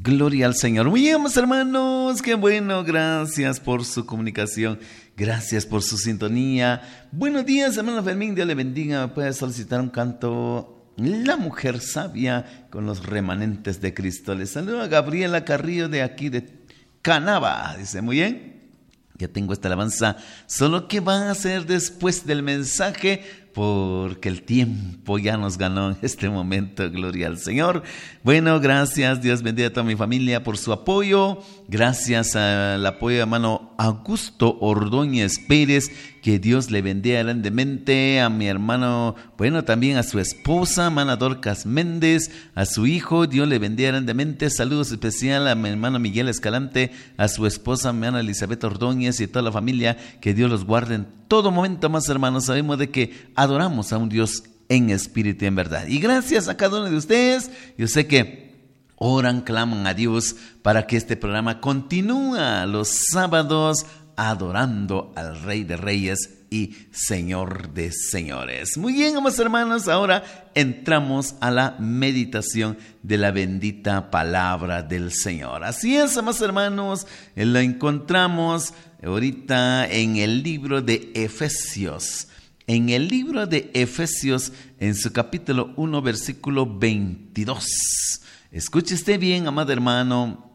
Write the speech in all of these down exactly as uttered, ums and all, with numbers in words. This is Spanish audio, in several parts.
Gloria al Señor. Muy bien, mis hermanos, qué bueno, gracias por su comunicación, gracias por su sintonía. Buenos días, hermano Fermín, Dios le bendiga. Me puede solicitar un canto, La Mujer Sabia, con los remanentes de Cristo. Le saludo a Gabriela Carrillo de aquí de Canaba, dice, muy bien. Ya tengo esta alabanza, solo que va a ser después del mensaje, porque el tiempo ya nos ganó en este momento, gloria al Señor. Bueno, gracias, Dios bendiga a toda mi familia por su apoyo. Gracias al apoyo de hermano Augusto Ordóñez Pérez, que Dios le bendiga grandemente. A mi hermano, bueno, también a su esposa, hermana Dorcas Méndez, a su hijo, Dios le bendiga grandemente. Saludos especial a mi hermano Miguel Escalante, a su esposa, mi hermana Elizabeth Ordóñez y toda la familia, que Dios los guarde en todo momento, más hermanos. Sabemos de que adoramos a un Dios en espíritu y en verdad. Y gracias a cada uno de ustedes. Yo sé que oran, claman a Dios para que este programa continúe los sábados adorando al Rey de Reyes y Señor de Señores. Muy bien, amados hermanos, ahora entramos a la meditación de la bendita palabra del Señor. Así es, amados hermanos, la encontramos ahorita en el libro de Efesios. En el libro de Efesios, en su capítulo uno, versículo veintidós. Escuche usted bien, amado hermano.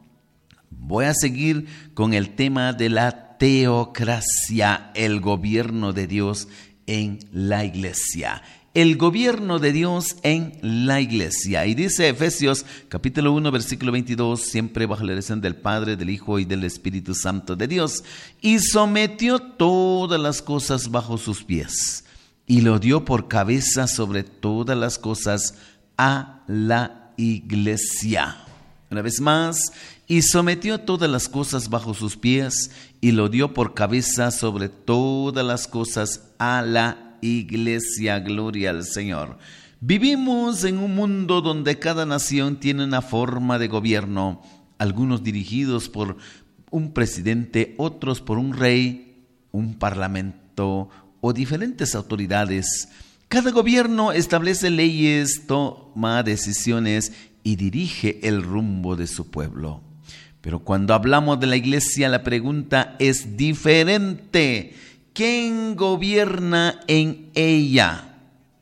Voy a seguir con el tema de la teocracia, el gobierno de Dios en la iglesia. El gobierno de Dios en la iglesia. Y dice Efesios capítulo uno, versículo veintidós, siempre bajo la dirección del Padre, del Hijo y del Espíritu Santo de Dios. Y sometió todas las cosas bajo sus pies, y lo dio por cabeza sobre todas las cosas a la iglesia. Una vez más, y sometió todas las cosas bajo sus pies, y lo dio por cabeza sobre todas las cosas a la iglesia. Gloria al Señor. Vivimos en un mundo donde cada nación tiene una forma de gobierno, algunos dirigidos por un presidente, otros por un rey, un parlamento o diferentes autoridades. Cada gobierno establece leyes, toma decisiones y dirige el rumbo de su pueblo. Pero cuando hablamos de la iglesia, la pregunta es diferente. ¿Quién gobierna en ella?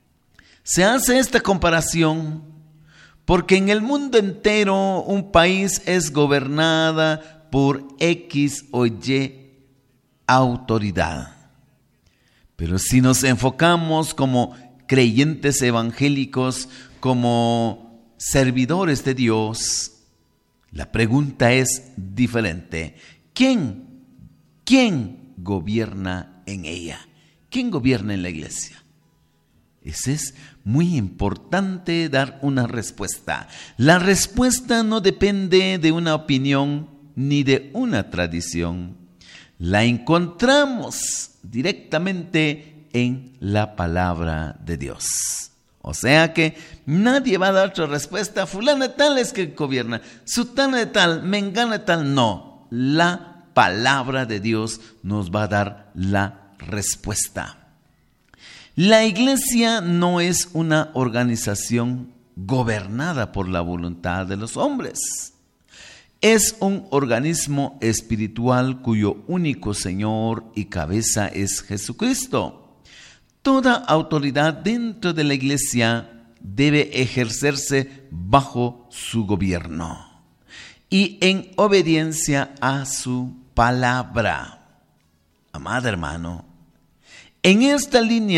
Se hace esta comparación porque en el mundo entero un país es gobernada por X o Y autoridad. Pero si nos enfocamos como creyentes evangélicos, como servidores de Dios, la pregunta es diferente. ¿Quién, quién gobierna en ella? ¿Quién gobierna en la iglesia? Ese es muy importante dar una respuesta. La respuesta no depende de una opinión ni de una tradición. La encontramos directamente en la palabra de Dios. O sea que nadie va a dar otra respuesta. Fulano de tal es que gobierna, sutano de tal, mengano de tal. No, la palabra de Dios nos va a dar la respuesta. La iglesia no es una organización gobernada por la voluntad de los hombres. Es un organismo espiritual cuyo único Señor y cabeza es Jesucristo. Toda autoridad dentro de la iglesia debe ejercerse bajo su gobierno y en obediencia a su palabra. Amado hermano, en esta línea